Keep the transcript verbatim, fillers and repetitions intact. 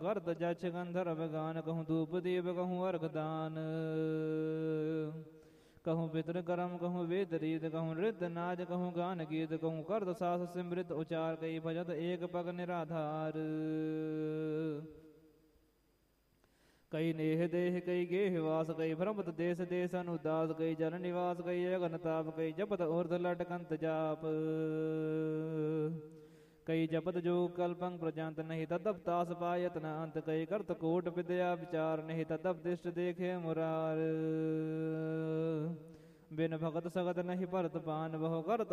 करत जछ गंधर्व गान कहूँ धूप दीप कहूँ अर्घ दान कहूँ पितृ कर्म कहूँ वेद रीत कहूँ नृत्य नाच कहूँ गान गीत कहूँ करत सास सिमृत उचार कही भजत एक पग निराधार कई नेह देह कई गेह वास कई भ्रमत देश देश अनुदास कई जन निवास कई अगन ताप कई जपत ऊर्ध लटकंत जाप कई जपत जो कल्पंग प्रजांत नहीं तदप तास पायत न अंत कई करत कोट विद्या विचार नहीं तदप दिष्ट देखे मुरार बिन भगत सगत नहीं परत पान बहु करत